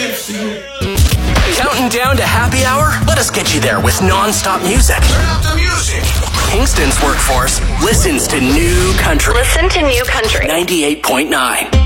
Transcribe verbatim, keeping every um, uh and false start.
Counting down to happy hour? Let us get you there with non-stop music. Turn up the music. Kingston's workforce listens to New Country. Listen to New Country. ninety-eight point nine.